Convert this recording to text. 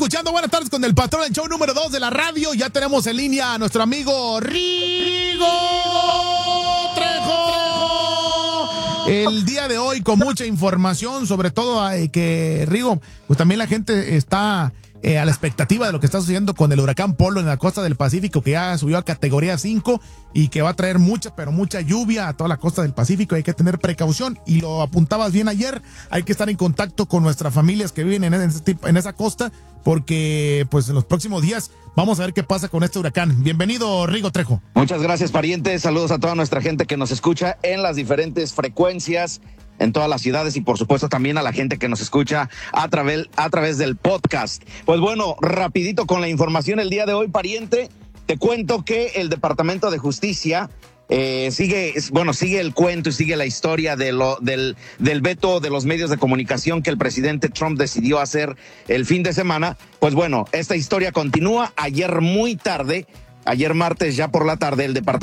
escuchando Buenas Tardes con el Patrón, el show número 2 de la radio. Ya tenemos en línea a nuestro amigo Rigo Trejo. El día de hoy con mucha información, sobre todo que Rigo, pues también la gente está a la expectativa de lo que está sucediendo con el huracán Polo en la costa del Pacífico, que ya subió a categoría 5 y que va a traer mucha, pero mucha lluvia a toda la costa del Pacífico. Hay que tener precaución y lo apuntabas bien ayer, hay que estar en contacto con nuestras familias que viven en esa costa, porque pues en los próximos días vamos a ver qué pasa con este huracán. Bienvenido, Rigo Trejo. Muchas gracias, pariente. Saludos a toda nuestra gente que nos escucha en las diferentes frecuencias en todas las ciudades y por supuesto también a la gente que nos escucha a través del podcast. Pues bueno, rapidito con la información el día de hoy, pariente, te cuento que el Departamento de Justicia sigue el cuento y sigue la historia del veto de los medios de comunicación que el presidente Trump decidió hacer el fin de semana. Pues bueno, esta historia continúa. Ayer martes ya por la tarde, el Departamento